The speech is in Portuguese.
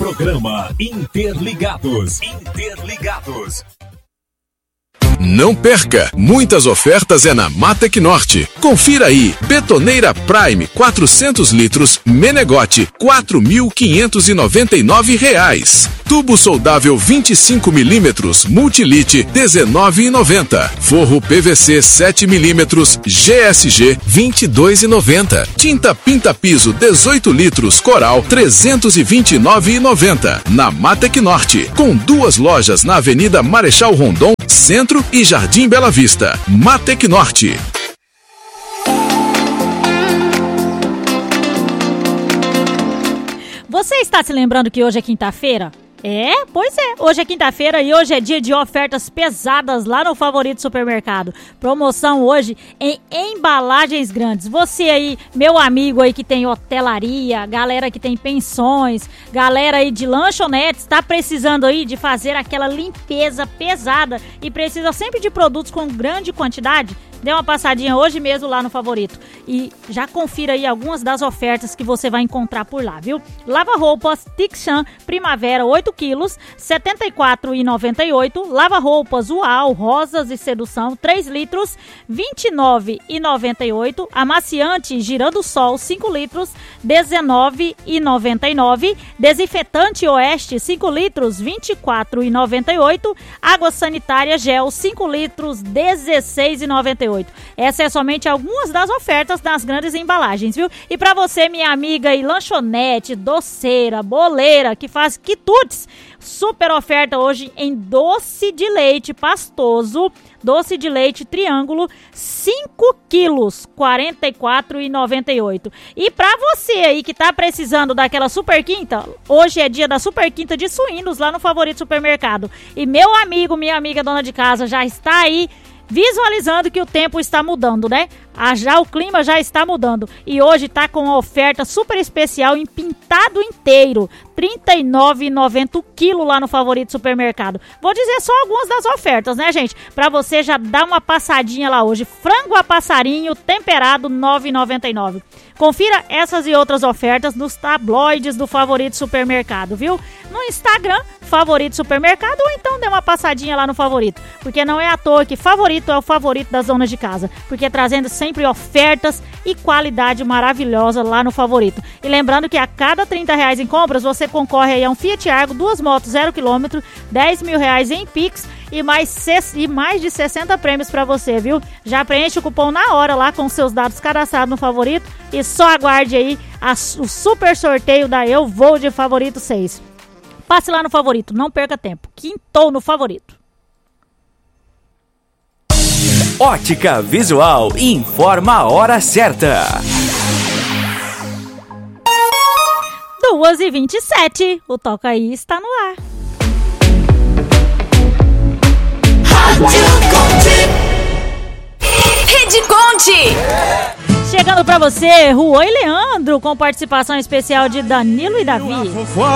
Programa Interligados. Não perca! Muitas ofertas é na Matec Norte. Confira aí. Betoneira Prime 400 litros Menegote R$4.599. Tubo soldável 25 milímetros Multilite R$19,90. Forro PVC 7 milímetros GSG R$22,90. Tinta Pinta Piso 18 litros Coral R$329,90. Na Matec Norte, com 2 lojas na Avenida Marechal Rondon, Centro e Jardim Bela Vista. Matec Norte. Você está se lembrando que hoje é quinta-feira? Pois é, hoje é quinta-feira e hoje é dia de ofertas pesadas lá no Favorito Supermercado. Promoção hoje em embalagens grandes. Você aí, meu amigo aí que tem hotelaria, galera que tem pensões, galera aí de lanchonetes, tá precisando aí de fazer aquela limpeza pesada e precisa sempre de produtos com grande quantidade? Dê uma passadinha hoje mesmo lá no Favorito e já confira aí algumas das ofertas que você vai encontrar por lá, viu? Lava-roupas Tixan Primavera 8 quilos, R$ 74,98. Lava-roupas Uau Rosas e Sedução 3 litros, R$ 29,98. Amaciante Girando Sol 5 litros, R$ 19,99. Desinfetante Oeste 5 litros, R$ 24,98. Água sanitária Gel 5 litros, R$ 16,98. Essa é somente algumas das ofertas das grandes embalagens, viu? E pra você, minha amiga e lanchonete, doceira, boleira, que faz quitutes, super oferta hoje em doce de leite pastoso, doce de leite triângulo, 5 quilos, R$ 44,98. E pra você aí que tá precisando daquela super quinta, hoje é dia da super quinta de suínos lá no Favorito Supermercado. E meu amigo, minha amiga dona de casa já está aí visualizando que o tempo está mudando, né? Já o clima já está mudando. E hoje tá com uma oferta super especial em pintado inteiro. R$ 39,90 o quilo lá no Favorito Supermercado. Vou dizer só algumas das ofertas, né, gente? Pra você já dar uma passadinha lá hoje. Frango a passarinho temperado R$ 9,99. Confira essas e outras ofertas nos tabloides do Favorito Supermercado, viu? No Instagram, Favorito Supermercado, ou então dê uma passadinha lá no Favorito. Porque não é à toa que Favorito é o favorito das donas de casa. Porque trazendo sempre ofertas e qualidade maravilhosa lá no Favorito. E lembrando que a cada R$30 em compras, você concorre aí a um Fiat Argo, 2 motos 0 km, R$10 mil em Pix e mais de 60 prêmios pra você, viu? Já preenche o cupom na hora lá com seus dados cadastrados no Favorito e só aguarde aí o super sorteio da Eu Vou de Favorito 6. Passe lá no Favorito, não perca tempo. Quintou no Favorito. Ótica Visual informa a hora certa. 2h27, o Toca Aí está no ar. Rede Conte! Chegando pra você, Juan e Leandro, com participação especial de Danilo e Davi.